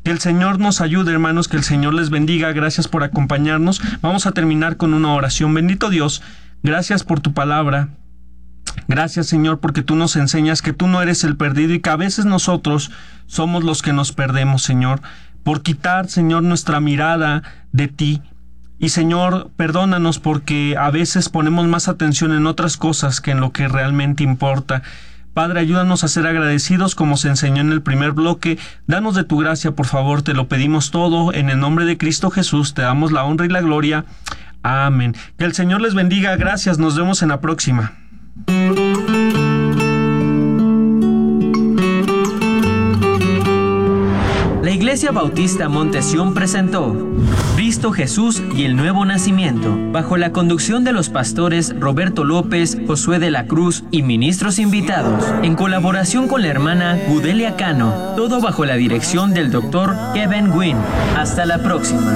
Que el Señor nos ayude, hermanos, que el Señor les bendiga. Gracias por acompañarnos. Vamos a terminar con una oración. Bendito Dios, gracias por tu palabra. Gracias, Señor, porque tú nos enseñas que tú no eres el perdido y que a veces nosotros somos los que nos perdemos, Señor, por quitar, Señor, nuestra mirada de ti. Y, Señor, perdónanos porque a veces ponemos más atención en otras cosas que en lo que realmente importa. Padre, ayúdanos a ser agradecidos como se enseñó en el primer bloque. Danos de tu gracia, por favor, te lo pedimos todo. En el nombre de Cristo Jesús te damos la honra y la gloria. Amén. Que el Señor les bendiga. Gracias. Nos vemos en la próxima. La Iglesia Bautista Monte Sión presentó Cristo Jesús y el Nuevo Nacimiento, bajo la conducción de los pastores Roberto López, Josué de la Cruz y ministros invitados, en colaboración con la hermana Gudelia Cano, todo bajo la dirección del Dr. Kevin Gwynn. Hasta la próxima.